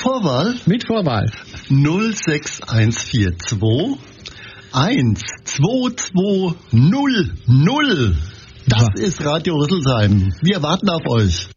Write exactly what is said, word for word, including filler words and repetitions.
Vorwahl? Mit Vorwahl. null sechs eins vier zwei eins zwei zwei null null. Das Ja. ist Radio Rüsselsheim. Wir warten auf euch.